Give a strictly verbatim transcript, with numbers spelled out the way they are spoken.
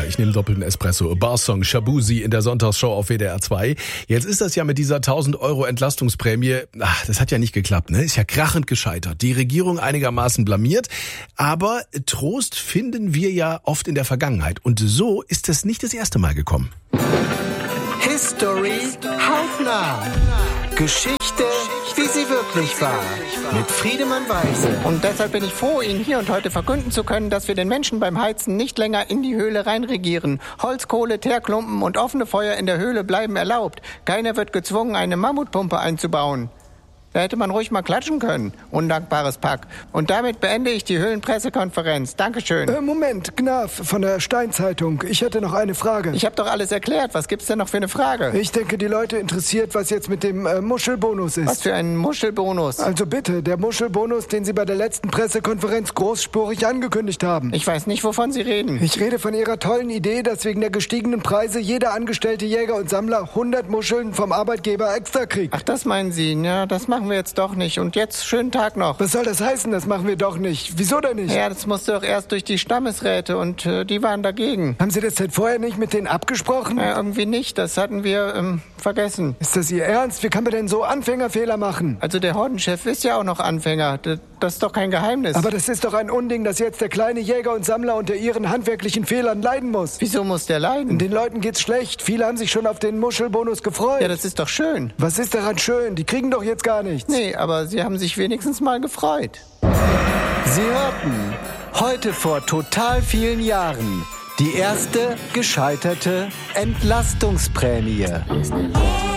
Ich nehme doppelten Espresso. Barsong Shabuzi in der Sonntagsshow auf W D R zwei. Jetzt ist das ja mit dieser tausend Euro Entlastungsprämie, ach, das hat ja nicht geklappt, ne? Ist ja krachend gescheitert. Die Regierung einigermaßen blamiert. Aber Trost finden wir ja oft in der Vergangenheit. Und so ist es nicht das erste Mal gekommen. History hautnah. Geschichte, wie sie wirklich war. Mit Friedemann Weise. Und deshalb bin ich froh, Ihnen hier und heute verkünden zu können, dass wir den Menschen beim Heizen nicht länger in die Höhle reinregieren. Holz, Kohle, Teerklumpen und offene Feuer in der Höhle bleiben erlaubt. Keiner wird gezwungen, eine Mammutpumpe einzubauen. Da hätte man ruhig mal klatschen können. Undankbares Pack. Und damit beende ich die Höhlenpressekonferenz. Dankeschön. Äh, Moment, Gnaf von der Steinzeitung. Ich hätte noch eine Frage. Ich habe doch alles erklärt. Was gibt's denn noch für eine Frage? Ich denke, die Leute interessiert, was jetzt mit dem äh, Muschelbonus ist. Was für ein Muschelbonus? Also bitte, der Muschelbonus, den Sie bei der letzten Pressekonferenz großspurig angekündigt haben. Ich weiß nicht, wovon Sie reden. Ich rede von Ihrer tollen Idee, dass wegen der gestiegenen Preise jeder angestellte Jäger und Sammler hundert Muscheln vom Arbeitgeber extra kriegt. Ach, das meinen Sie? Ja, das machen wir jetzt doch nicht. Und jetzt schönen Tag noch. Was soll das heißen? Das machen wir doch nicht. Wieso denn nicht? Ja, das musste doch erst durch die Stammesräte und äh, die waren dagegen. Haben Sie das denn vorher nicht mit denen abgesprochen? Ja, irgendwie nicht. Das hatten wir ähm, vergessen. Ist das Ihr Ernst? Wie kann man denn so Anfängerfehler machen? Also der Hordenchef ist ja auch noch Anfänger. Das, das ist doch kein Geheimnis. Aber das ist doch ein Unding, dass jetzt der kleine Jäger und Sammler unter ihren handwerklichen Fehlern leiden muss. Wieso muss der leiden? Den Leuten geht's schlecht. Viele haben sich schon auf den Muschelbonus gefreut. Ja, das ist doch schön. Was ist daran schön? Die kriegen doch jetzt gar nichts. Nee, aber sie haben sich wenigstens mal gefreut. Sie hörten heute vor total vielen Jahren die erste gescheiterte Entlastungsprämie.